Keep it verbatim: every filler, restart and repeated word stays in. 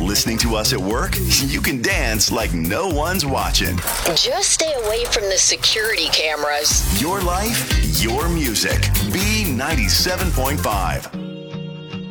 Listening to us at work? You can dance like no one's watching. Just stay away from the security cameras. Your life, your music. B ninety-seven point five.